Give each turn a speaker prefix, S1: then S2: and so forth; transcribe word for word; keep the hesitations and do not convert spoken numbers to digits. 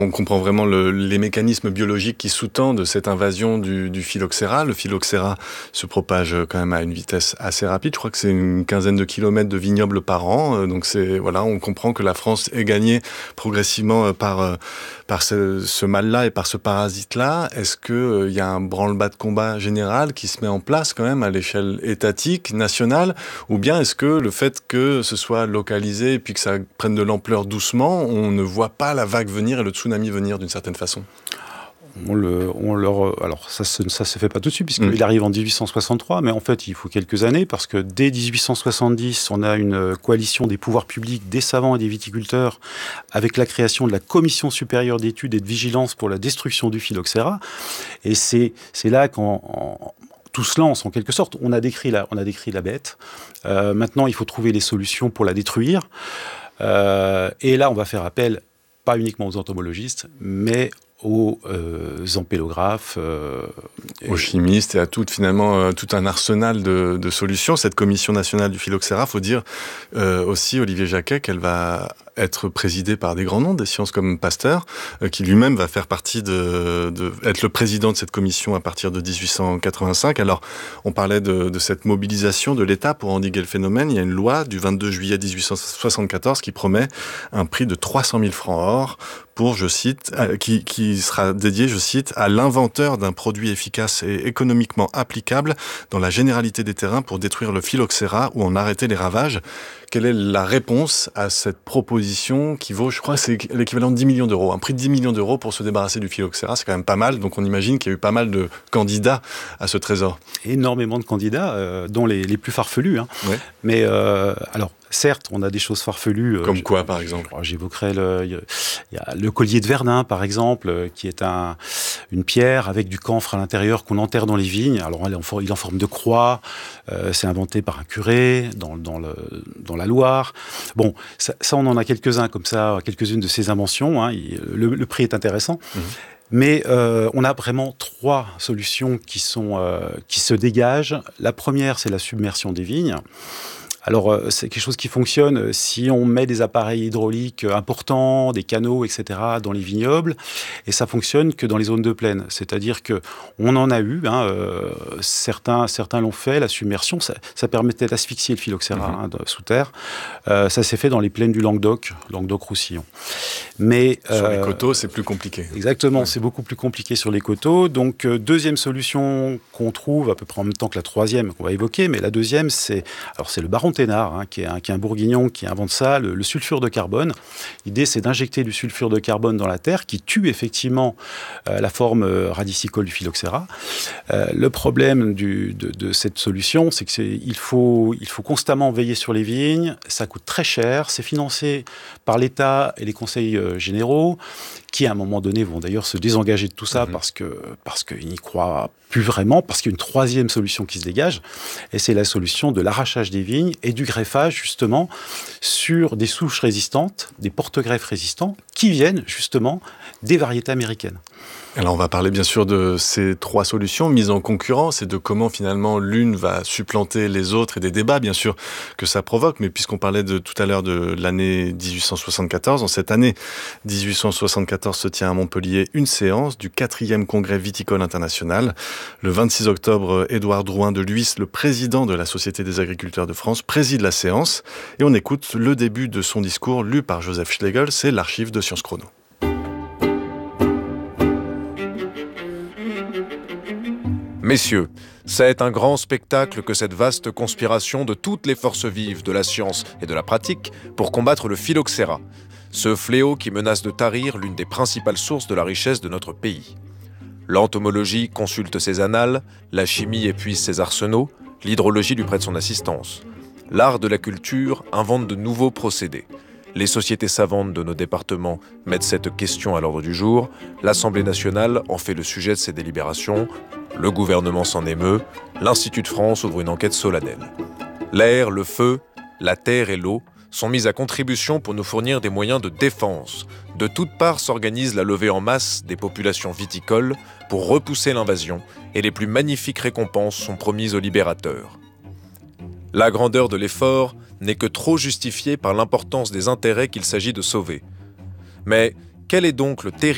S1: On comprend vraiment le, les mécanismes biologiques qui sous-tendent cette invasion du, du phylloxéra. Le phylloxéra se propage quand même à une vitesse assez rapide. Je crois que c'est une quinzaine de kilomètres de vignobles par an. Donc c'est, voilà, on comprend que la France est gagnée progressivement par, par ce, ce mal-là et par ce parasite-là. Est-ce qu'il euh, y a un branle-bas de combat général qui se met en place quand même à l'échelle étatique, nationale? Ou bien est-ce que le fait que ce soit localisé et puis que ça prenne de l'ampleur doucement, on ne voit pas la vague venir et le tsunami venir d'une certaine façon?
S2: On le, on leur, alors ça se, ça se fait pas tout de suite puisqu'il mmh. arrive en dix-huit cent soixante-trois, mais en fait il faut quelques années parce que dès dix-huit cent soixante-dix, on a une coalition des pouvoirs publics, des savants et des viticulteurs avec la création de la Commission supérieure d'études et de vigilance pour la destruction du phylloxéra. Et c'est, c'est là qu'en tout se lance en quelque sorte. On a décrit la, on a décrit la bête. Euh, maintenant, il faut trouver les solutions pour la détruire. Euh, et là, on va faire appel pas uniquement aux entomologistes, mais aux euh, ampélographes, euh,
S1: aux chimistes et à tout, finalement, euh, tout un arsenal de, de solutions. Cette commission nationale du phylloxéra, faut dire euh, aussi, Olivier Jacquet, qu'elle va être présidée par des grands noms des sciences comme Pasteur, euh, qui lui-même va faire partie de, de, être le président de cette commission à partir de dix-huit cent quatre-vingt-cinq. Alors, on parlait de, de cette mobilisation de l'État pour endiguer le phénomène. Il y a une loi du vingt-deux juillet dix-huit cent soixante-quatorze qui promet un prix de trois cent mille francs or pour, je cite, euh, qui, qui sera dédié, je cite, à l'inventeur d'un produit efficace et économiquement applicable dans la généralité des terrains pour détruire le phylloxéra ou en arrêter les ravages. Quelle est la réponse à cette proposition qui vaut, je crois, c'est l'équivalent de dix millions d'euros. Un prix de dix millions d'euros pour se débarrasser du phylloxéra, c'est quand même pas mal. Donc on imagine qu'il y a eu pas mal de candidats à ce trésor. Énormément
S2: de candidats, euh, dont les, les plus farfelus. Hein. Ouais. Mais euh, alors, certes, on a des choses farfelues.
S1: Comme euh, quoi, par exemple?
S2: J'évoquerai le, il y a le collier de Verdun, par exemple, qui est un, une pierre avec du camphre à l'intérieur qu'on enterre dans les vignes. Alors, il est en, il est en forme de croix. Euh, c'est inventé par un curé dans, dans, le, dans la Loire. Bon, ça, ça, on en a quelques-uns comme ça, quelques-unes de ces inventions. Hein. Il, le, le prix est intéressant. Mmh. Mais euh, on a vraiment trois solutions qui, sont, euh, qui se dégagent. La première, c'est la submersion des vignes. Alors, euh, c'est quelque chose qui fonctionne si on met des appareils hydrauliques importants, des canaux, et cetera, dans les vignobles, et ça fonctionne que dans les zones de plaine. C'est-à-dire qu'on en a eu, hein, euh, certains, certains l'ont fait, la submersion, ça, ça permettait d'asphyxier le phylloxéra mmh. hein, de, sous terre. Euh, ça s'est fait dans les plaines du Languedoc, Languedoc-Roussillon. Mais,
S1: sur euh, les coteaux, c'est plus compliqué.
S2: Exactement, ouais. C'est beaucoup plus compliqué sur les coteaux. Donc, euh, deuxième solution qu'on trouve, à peu près en même temps que la troisième qu'on va évoquer, mais la deuxième, c'est, alors c'est le baron Thénard, hein, qui, est un, qui est un bourguignon qui invente ça, le, le sulfure de carbone. L'idée, c'est d'injecter du sulfure de carbone dans la terre, qui tue effectivement euh, la forme euh, radicicole du phylloxéra. Euh, le problème du, de, de cette solution, c'est qu'il faut, il faut constamment veiller sur les vignes, ça coûte très cher, c'est financé par l'État et les conseils euh, généraux, qui à un moment donné vont d'ailleurs se désengager de tout ça mmh. parce que parce qu'ils n'y croient plus vraiment, parce qu'il y a une troisième solution qui se dégage, et c'est la solution de l'arrachage des vignes et du greffage justement sur des souches résistantes, des porte-greffes résistants, qui viennent justement des variétés américaines.
S1: Alors on va parler bien sûr de ces trois solutions mises en concurrence et de comment finalement l'une va supplanter les autres et des débats bien sûr que ça provoque. Mais puisqu'on parlait de tout à l'heure de l'année dix-huit cent soixante-quatorze, en cette année dix-huit cent soixante-quatorze se tient à Montpellier une séance du quatrième congrès viticole international. Le vingt-six octobre, Édouard Drouin de Lhuys, le président de la Société des agriculteurs de France, préside la séance et on écoute le début de son discours lu par Joseph Schlegel, c'est l'archive de Sciences Chrono.
S3: Messieurs, c'est un grand spectacle que cette vaste conspiration de toutes les forces vives de la science et de la pratique pour combattre le phylloxéra, ce fléau qui menace de tarir l'une des principales sources de la richesse de notre pays. L'entomologie consulte ses annales, la chimie épuise ses arsenaux, l'hydrologie lui prête son assistance. L'art de la culture invente de nouveaux procédés. Les sociétés savantes de nos départements mettent cette question à l'ordre du jour, l'Assemblée nationale en fait le sujet de ses délibérations, le gouvernement s'en émeut, l'Institut de France ouvre une enquête solennelle. L'air, le feu, la terre et l'eau sont mis à contribution pour nous fournir des moyens de défense. De toutes parts s'organise la levée en masse des populations viticoles pour repousser l'invasion et les plus magnifiques récompenses sont promises aux libérateurs. La grandeur de l'effort n'est que trop justifiée par l'importance des intérêts qu'il s'agit de sauver. Mais quel est donc le terrible